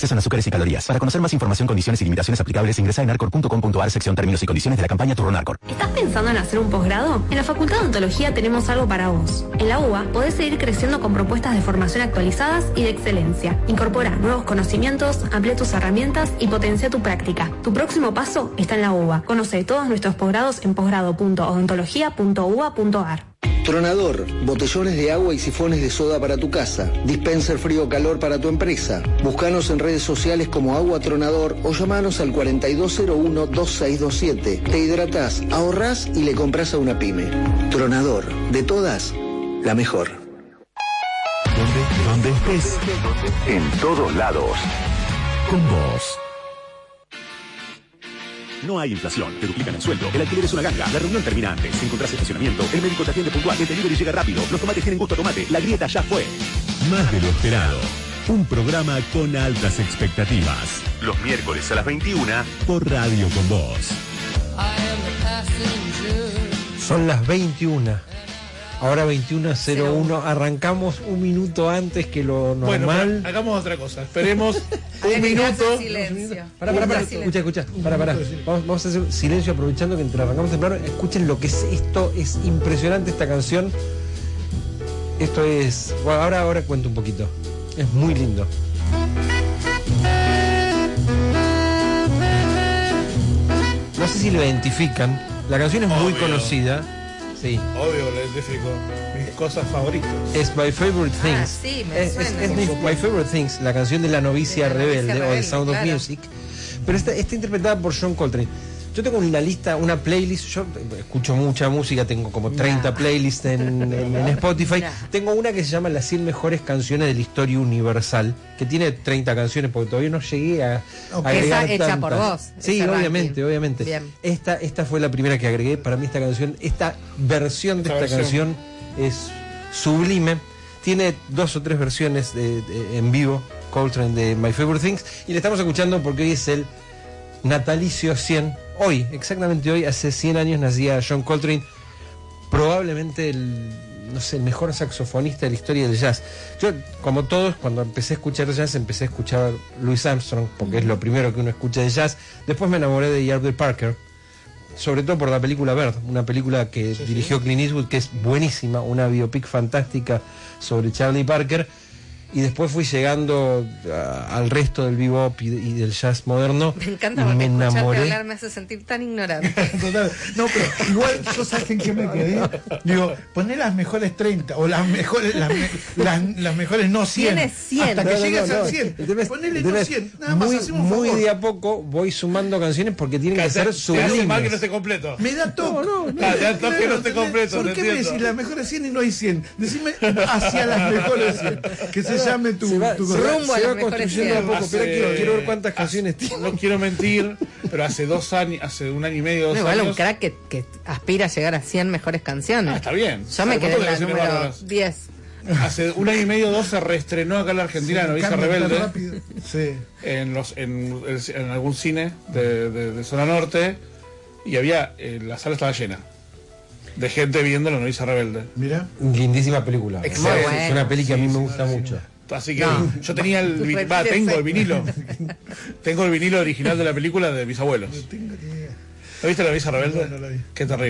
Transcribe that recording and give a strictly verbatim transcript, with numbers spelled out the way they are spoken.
exceso en azúcares y calorías. Para conocer más información, condiciones y limitaciones aplicables, ingresa en arcor punto com punto ar, sección términos y condiciones de la campaña Turno Arcor. ¿Estás pensando en hacer un posgrado? En la Facultad de Odontología tenemos algo para vos. En la U B A podés seguir creciendo con propuestas de formación actualizadas y de excelencia. Incorpora nuevos conocimientos, amplía tus herramientas y potencia tu práctica. Tu próximo paso está en la U B A. Conoce todos nuestros posgrados en posgrado punto odontología punto u b a punto ar. Tronador, botellones de agua y sifones de soda para tu casa. Dispenser frío-calor para tu empresa. Búscanos en redes sociales como Agua Tronador o llamanos al cuarenta y dos cero uno, dos seis dos siete. Te hidratás, ahorrás y le compras a una pyme. Tronador, de todas, la mejor. Donde, donde estés, en todos lados, con vos. No hay inflación, te duplican el sueldo, el alquiler es una ganga, la reunión termina antes, si encontrás estacionamiento, el médico te atiende puntual, el delivery llega rápido, los tomates tienen gusto a tomate, la grieta ya fue. Más de lo esperado, un programa con altas expectativas. Los miércoles a las veintiuna por Radio Con Vos. Son las veintiuna. Ahora veintiuna cero uno, arrancamos un minuto antes que lo normal. Bueno, hagamos otra cosa. Esperemos un minuto. Silencio. Para, para, para. Escucha, escucha. Para, para. Vamos, vamos a hacer silencio aprovechando que entre arrancamos temprano. Escuchen lo que es esto. Es impresionante esta canción. Esto es. Bueno, ahora, ahora cuento un poquito. Es muy lindo. No sé si lo identifican. La canción es muy Obvio. conocida. Sí. Obvio, lo identifico. Mis cosas favoritas. Es My Favorite Things. Ah, sí, me es, suena. es, es My, My Favorite Things, la canción de la novicia De la novicia rebelde, o rebelde, The Sound claro. of Music. Pero está, está interpretada por John Coltrane. Yo tengo una lista, una playlist. Yo escucho mucha música, tengo como treinta Nah. playlists en, en- en Spotify. Nah. Tengo una que se llama Las cien mejores canciones de la historia universal, que tiene treinta canciones, porque todavía no llegué a, a Ok. agregar Esa hecha tantas. por vos, Sí, ese obviamente, ranking. obviamente. Bien. Esta, esta fue la primera que agregué. Para mí esta canción, esta versión de Esta esta versión. canción es sublime. Tiene dos o tres versiones de- de- en vivo, Coltrane, de My Favorite Things, y le estamos escuchando porque hoy es el natalicio cien. Hoy, exactamente hoy, hace cien años nacía John Coltrane, probablemente el, no sé, el mejor saxofonista de la historia del jazz. Yo, como todos, cuando empecé a escuchar jazz, empecé a escuchar Louis Armstrong, porque es lo primero que uno escucha de jazz. Después me enamoré de Yardley Parker, sobre todo por la película Bird, una película que Sí, dirigió sí. Clint Eastwood, que es buenísima, una biopic fantástica sobre Charlie Parker. Y después fui llegando a- al resto del bebop y, de- y del jazz moderno. Me encanta y porque me escucharte enamoré. hablar me hace sentir tan ignorante. Total. No, pero igual yo sabes en qué me quedé. Digo, poné las mejores treinta o las mejores las, me- las, las mejores no cien. Tienes cien. Hasta que No, no, llegues no, no. al cien. El tema es- Ponele el tema no es cien. Nada más muy, hacemos un muy favor. de a poco voy sumando canciones porque tienen que Te ser hace- te hace mal que no sublimes. esté completo. Me da toque. No, no, no. Ah, te da toque que no esté ¿entendés? completo, ¿Por te qué me entiendo. decís las mejores cien y no hay cien? Decime hacia las mejores cien. Que se llame tu, Se va, tu se cosa. va- Rumbo a se las va mejores construyendo de a cien. poco, pero Hace- quiero, quiero ver cuántas hace- canciones tiene. No quiero mentir, pero hace dos años, hace un año y medio, dos No, igual años. un crack que, que aspira a llegar a cien mejores canciones. Ah, está bien. Yo me Hay un quedé en montón de la canciones número bárbaras. diez. Hace un año y medio, dos, se reestrenó acá en la Argentina, La novicia Cambia tan rebelde. rápido. Sí. en los en, en algún cine de, de- de zona norte, y había eh, la sala estaba llena de gente viendo La novicia rebelde. Mira. Lindísima película. Excelente. Es, es una peli que a mí me gusta sí, mucho. Así que No. yo tenía el vi- va, Retírese. tengo el vinilo tengo el vinilo original de la película de mis abuelos. Tengo ni idea. ¿Lo viste La novicia rebelde? No, no la vi. Qué terrible.